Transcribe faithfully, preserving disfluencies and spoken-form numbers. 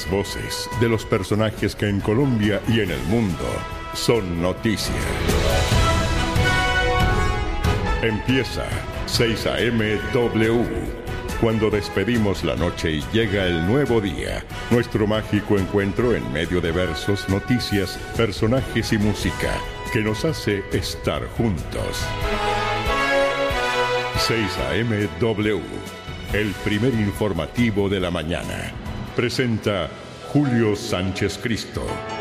Las voces de los personajes que en Colombia y en el mundo son noticia. Empieza seis A M W. Cuando despedimos la noche y llega el nuevo día, nuestro mágico encuentro en medio de versos, noticias, personajes y música que nos hace estar juntos. seis A M W, el primer informativo de la mañana. Presenta Julio Sánchez Cristo.